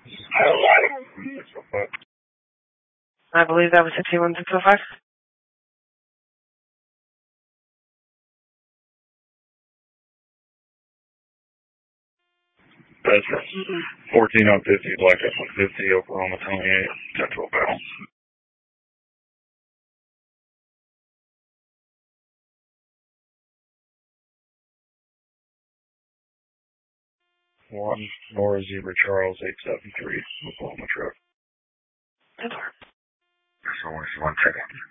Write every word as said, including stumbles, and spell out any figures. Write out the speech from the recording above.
I believe that was the two one six oh five. That's fourteen on fifty, Black F one fifty, Oklahoma twenty-eight, Central Bell. One, Nora Zebra Charles, eight seven three, Oklahoma truck. That's all right. So, one second.